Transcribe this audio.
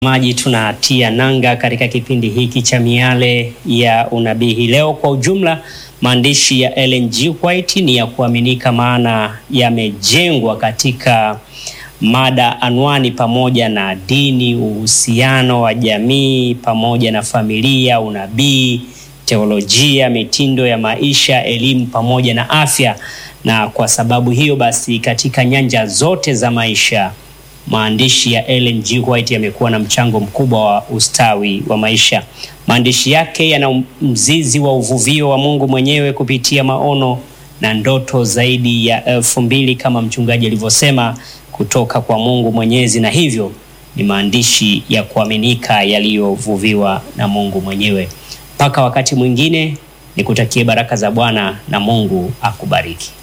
Maji tunatia nanga katika kipindi hiki cha miale ya unabii leo. Kwa ujumla, maandishi ya Ellen G. White ni ya kuaminika, maana yamejengwa katika mada anwani pamoja na dini, uhusiano wa jamii pamoja na familia, unabii, teolojia, mitindo ya maisha, elimu pamoja na afya. Na kwa sababu hiyo basi, katika nyanja zote za maisha, maandishi ya Ellen G. White yamekuwa na mchango mkubwa wa ustawi wa maisha. Maandishi yake yana mzizi wa uvuvio wa Mungu mwenyewe kupitia maono na ndoto zaidi ya 2000 kama mchungaji alivyosema, kutoka kwa Mungu Mwenyezi, na hivyo ni maandishi ya kuaminika yaliyovuviwa na Mungu mwenyewe. Mpaka wakati mwingine, nikutakie baraka za Bwana na Mungu akubariki.